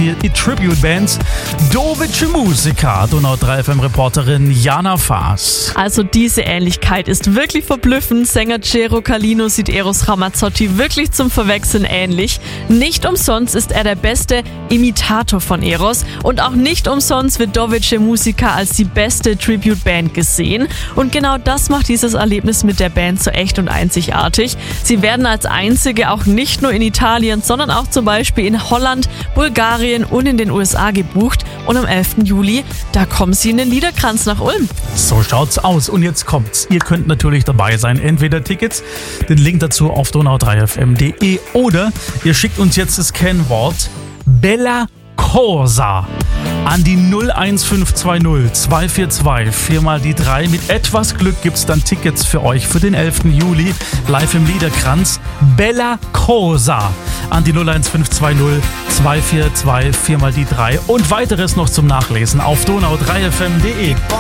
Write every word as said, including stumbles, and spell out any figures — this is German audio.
die Tribute-Band Dovice Musica. Donau drei F M-Reporterin Jana Faas. Also diese Ähnlichkeit ist wirklich verblüffend. Sänger Ciro Calino sieht Eros Ramazzotti wirklich zum Verwechseln ähnlich. Nicht umsonst ist er der beste Imitator von Eros und auch nicht umsonst wird Dovice Musica als die beste Tribute-Band gesehen. Und genau das macht dieses Erlebnis mit der Band so echt und einzigartig. Sie werden als einzige auch nicht nur in Italien, sondern auch zum Beispiel in Holland, Bulgarien und in den U S A gebucht. Und am elften Juli, da kommen sie in den Liederkranz nach Ulm. So schaut's aus. Und jetzt kommt's. Ihr könnt natürlich dabei sein. Entweder Tickets, den Link dazu auf donau drei f m punkt de oder ihr schickt uns jetzt das Kennwort Bella Cosa an die null eins fünf zwei null zwei vier zwei vier mal die drei. Mit etwas Glück gibt's dann Tickets für euch für den elften Juli live im Liederkranz. Bella Cosa an die null eins fünf zwei null zwei vier zwei vier mal die drei und weiteres noch zum Nachlesen auf donau drei f m punkt de.